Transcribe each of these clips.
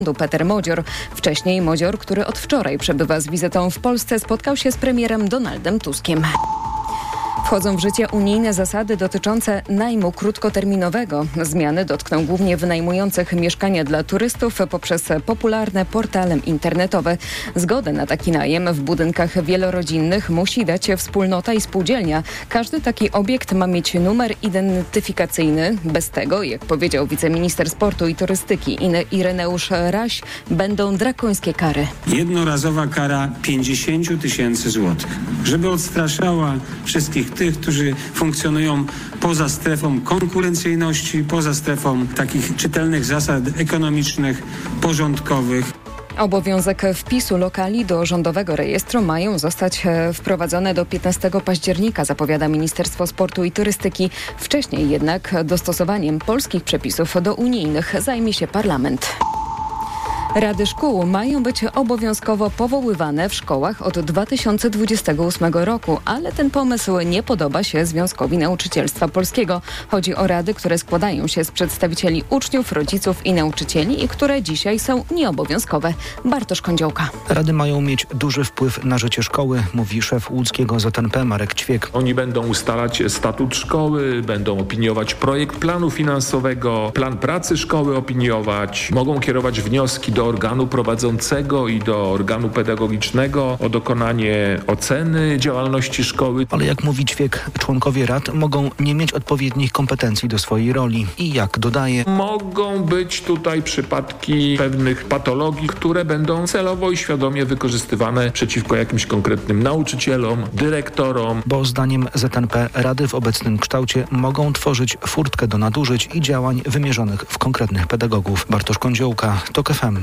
Peter Modzior. Wcześniej Modzior, który od wczoraj przebywa z wizytą w Polsce, spotkał się z premierem Donaldem Tuskiem. Wchodzą w życie unijne zasady dotyczące najmu krótkoterminowego. Zmiany dotkną głównie wynajmujących mieszkania dla turystów poprzez popularne portale internetowe. Zgodę na taki najem w budynkach wielorodzinnych musi dać wspólnota i spółdzielnia. Każdy taki obiekt ma mieć numer identyfikacyjny. Bez tego, jak powiedział wiceminister sportu i turystyki Ireneusz Raś, będą drakońskie kary. Jednorazowa kara 50 000 złotych, żeby odstraszała wszystkich tych, którzy funkcjonują poza strefą konkurencyjności, poza strefą takich czytelnych zasad ekonomicznych, porządkowych. Obowiązek wpisu lokali do rządowego rejestru mają zostać wprowadzone do 15 października, zapowiada Ministerstwo Sportu i Turystyki. Wcześniej jednak dostosowaniem polskich przepisów do unijnych zajmie się parlament. Rady szkół mają być obowiązkowo powoływane w szkołach od 2028 roku, ale ten pomysł nie podoba się Związkowi Nauczycielstwa Polskiego. Chodzi o rady, które składają się z przedstawicieli uczniów, rodziców i nauczycieli i które dzisiaj są nieobowiązkowe. Bartosz Kądziołka. Rady mają mieć duży wpływ na życie szkoły, mówi szef łódzkiego ZNP Marek Ćwiek. Oni będą ustalać statut szkoły, będą opiniować projekt planu finansowego, plan pracy szkoły opiniować, mogą kierować wnioski do organu prowadzącego i do organu pedagogicznego o dokonanie oceny działalności szkoły. Ale jak mówi Ćwiek, członkowie rad mogą nie mieć odpowiednich kompetencji do swojej roli. I jak dodaje, mogą być tutaj przypadki pewnych patologii, które będą celowo i świadomie wykorzystywane przeciwko jakimś konkretnym nauczycielom, dyrektorom. Bo zdaniem ZNP rady w obecnym kształcie mogą tworzyć furtkę do nadużyć i działań wymierzonych w konkretnych pedagogów. Bartosz Kądziołka, TOK FM.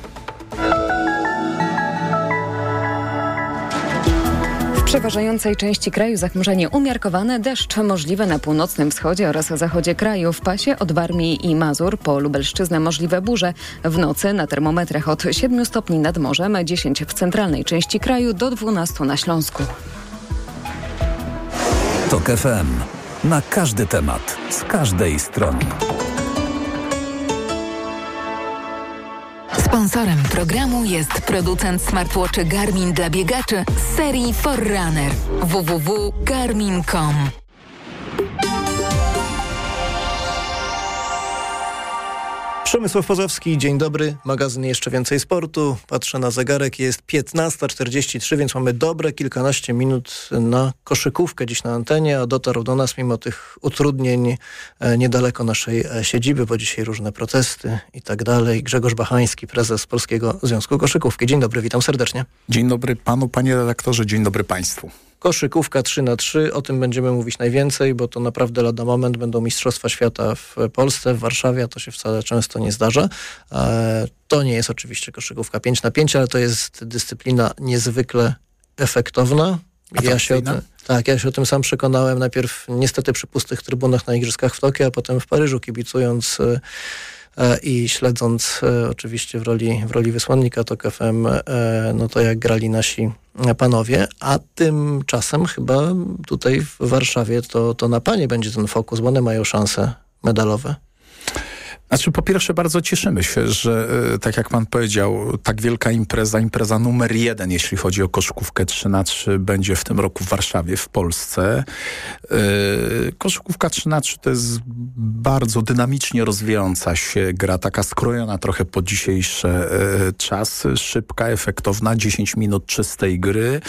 W przeważającej części kraju zachmurzenie umiarkowane, deszcz możliwy na północnym wschodzie oraz zachodzie kraju. W pasie od Warmii i Mazur po Lubelszczyznę możliwe burze. W nocy na termometrach od 7 stopni nad morzem, 10 w centralnej części kraju do 12 na Śląsku. TOK FM. Na każdy temat, z każdej strony. Sponsorem programu jest producent smartwatchy Garmin dla biegaczy z serii Forerunner. www.garmin.com. Przemysław Pozowski, dzień dobry. Magazyn Jeszcze Więcej Sportu. Patrzę na zegarek, jest 15:43, więc mamy dobre kilkanaście minut na koszykówkę dziś na antenie, a dotarł do nas mimo tych utrudnień niedaleko naszej siedziby, bo dzisiaj różne protesty i tak dalej. Grzegorz Bachański, prezes Polskiego Związku Koszykówki. Dzień dobry, witam serdecznie. Dzień dobry panu, panie redaktorze, dzień dobry państwu. Koszykówka 3x3, o tym będziemy mówić najwięcej, bo to naprawdę lada moment będą Mistrzostwa Świata w Polsce, w Warszawie, a to się wcale często nie zdarza. To nie jest oczywiście koszykówka 5x5, ale to jest dyscyplina niezwykle efektowna. Ja się o tym sam przekonałem, najpierw niestety przy pustych trybunach na Igrzyskach w Tokio, a potem w Paryżu, kibicując i śledząc oczywiście w roli wysłannika TOK FM, no to jak grali nasi panowie, a tymczasem chyba tutaj w Warszawie to na panie będzie ten fokus, bo one mają szanse medalowe. Znaczy, po pierwsze bardzo cieszymy się, że tak jak pan powiedział, tak wielka impreza numer 1, jeśli chodzi o koszykówkę 3x3, będzie w tym roku w Warszawie, w Polsce. Koszykówka 3x3 to jest bardzo dynamicznie rozwijająca się gra, taka skrojona trochę pod dzisiejsze czasy, szybka, efektowna, 10 minut czystej gry.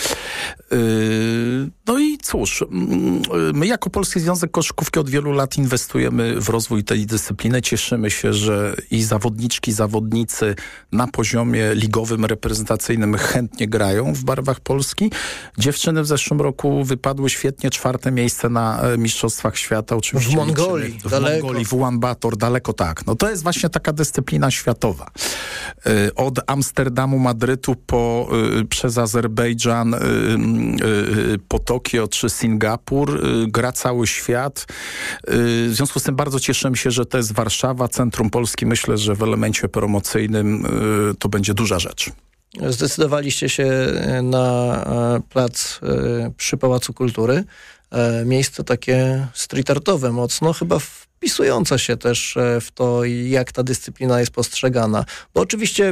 No i cóż, my jako Polski Związek Koszykówki od wielu lat inwestujemy w rozwój tej dyscypliny. Cieszymy się, że i zawodniczki, zawodnicy na poziomie ligowym, reprezentacyjnym chętnie grają w barwach Polski. Dziewczyny w zeszłym roku wypadły świetnie, 4. miejsce na Mistrzostwach Świata. Oczywiście w Mongolii, w Ulan Bator, daleko tak. No to jest właśnie taka dyscyplina światowa. Od Amsterdamu, Madrytu przez Azerbejdżan, po Tokio czy Singapur gra cały świat. W związku z tym bardzo cieszę się, że to jest Warszawa, centrum Polski. Myślę, że w elemencie promocyjnym to będzie duża rzecz. Zdecydowaliście się na plac przy Pałacu Kultury. miejsce takie street artowe mocno, chyba wpisujące się też w to, jak ta dyscyplina jest postrzegana. Bo oczywiście